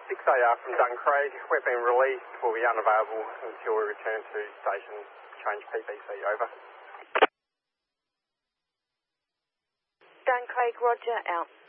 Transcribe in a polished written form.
6AR from Duncraig. We've been released. We'll be unavailable until we return to station. Change PPC, over. Duncraig, roger, out.